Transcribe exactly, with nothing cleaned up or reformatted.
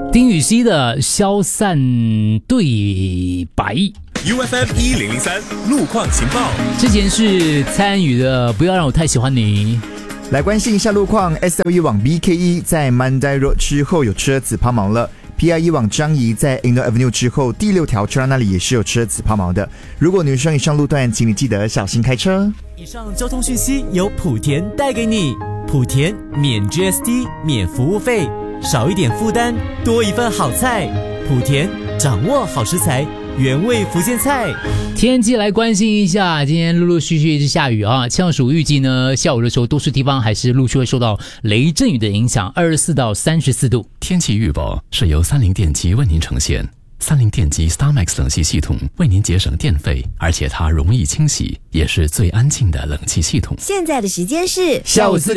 丁禹兮的消散对白。 U F M 一零零三路况情报， 之前是参与的，不要让我太喜欢你。 来关心一下路况 ，S L 一往 B K 一在 Mandai Road 之后有车子抛锚了。P I 一往张沂在 Indo Avenue 之后第六条车道那里也是有车子抛锚的。如果你上以上路段，请你记得小心开车。 以上交通讯息由莆田带给你，莆田免 G S T 免服务费，少一点负担，多一份好菜。莆田掌握好食材，原味福建菜。 天气来关心一下，今天陆陆续续一直下雨啊，气象署预计呢，下午的时候多数地方还是陆续会受到雷阵雨的影响，二十四到三十四度。 天气预报是由三菱电机为您呈现。三菱电机 StarMax 冷气系统为您节省电费，而且它容易清洗，也是最安静的冷气系统。 现在的时间是下午四点。